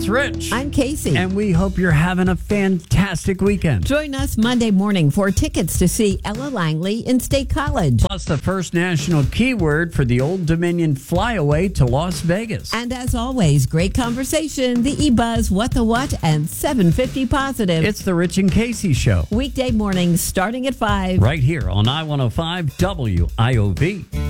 It's Rich. I'm Casey. And we hope you're having a fantastic weekend. Join us Monday morning for tickets to see Ella Langley in State College. Plus the first national keyword for the Old Dominion flyaway to Las Vegas. And as always, great conversation, the eBuzz, What the What, and 750 Positive. It's the Rich and Casey Show. Weekday mornings starting at 5. Right here on I-105 WIOV.